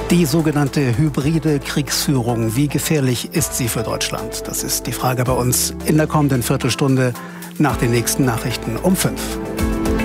Die sogenannte hybride Kriegsführung, wie gefährlich ist sie für Deutschland? Das ist die Frage bei uns in der kommenden Viertelstunde nach den nächsten Nachrichten um 5.